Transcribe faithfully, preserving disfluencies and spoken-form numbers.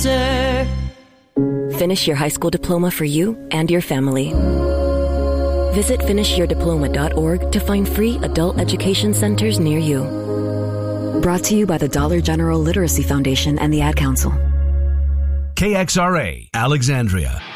Finish your high school diploma for you and your family. Visit finish your diploma dot org to find free adult education centers near you. Brought to you by the Dollar General Literacy Foundation and the Ad Council. K X R A, Alexandria.